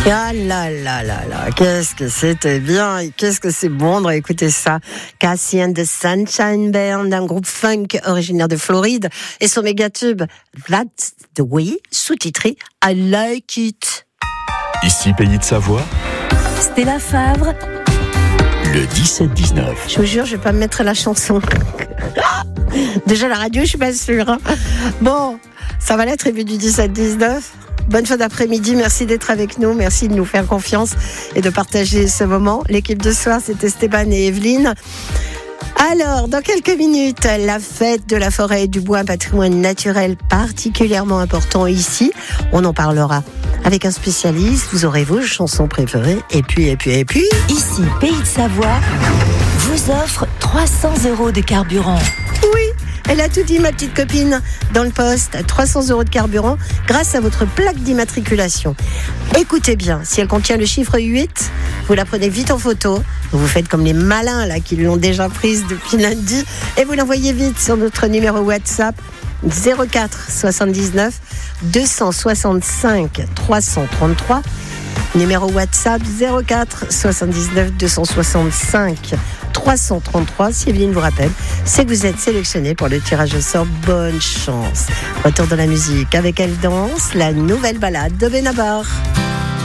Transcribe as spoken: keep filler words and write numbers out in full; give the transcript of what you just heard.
Ah là là là là, qu'est-ce que c'était bien et qu'est-ce que c'est bon de réécouter ça. Cassie and the Sunshine Band, un groupe funk originaire de Floride, et son méga tube That's the Way, sous-titré I Like It. Ici Pays de Savoie, Stella Favre, le dix-sept dix-neuf. Je vous jure, je vais pas me mettre la chanson. Déjà la radio, je suis pas sûre. Hein. Bon, ça va l'être, revue du dix-sept dix-neuf. Bonne fin d'après-midi, merci d'être avec nous, merci de nous faire confiance et de partager ce moment. L'équipe de soir, c'était Stéban et Evelyne. Alors, dans quelques minutes, la fête de la forêt et du bois, un patrimoine naturel particulièrement important ici. On en parlera avec un spécialiste, vous aurez vos chansons préférées, et puis, et puis, et puis... Ici Pays de Savoie vous offre trois cents euros de carburant. Oui, elle a tout dit, ma petite copine, dans le poste, trois cents euros de carburant grâce à votre plaque d'immatriculation. Écoutez bien, si elle contient le chiffre huit, vous la prenez vite en photo, vous faites comme les malins là qui l'ont déjà prise depuis lundi, et vous l'envoyez vite sur notre numéro WhatsApp zéro quatre soixante-dix-neuf deux cent soixante-cinq trois cent trente-trois. Numéro WhatsApp zéro quatre soixante-dix-neuf deux cent soixante-cinq trois cent trente-trois. Si Evelyne vous rappelle, c'est que vous êtes sélectionné pour le tirage au sort. Bonne chance. Retour de la musique avec Elle danse, la nouvelle balade de Benabar.